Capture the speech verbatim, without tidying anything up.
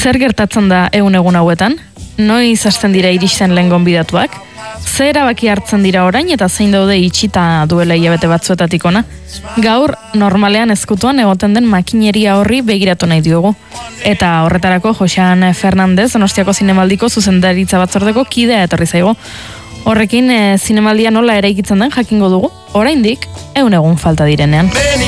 Zer gertatzen da ehun egun hauetan? Noiz hasten dira iristen lehen gonbidatuak? Zer erabaki hartzen dira orain eta zein daude itxita duela hilabete batzuetatik ona? Gaur, normalean ezkutuan egoten den makineria horri begiratu nahi diogu. Eta horretarako Joxean Fernandez, Donostiako Zinemaldiko zuzendaritza batzordeko kidea etorri zaigo. Horrekin, e, zinemaldia nola eraikitzen den jakingo dugu, oraindik ehun egun falta direnean.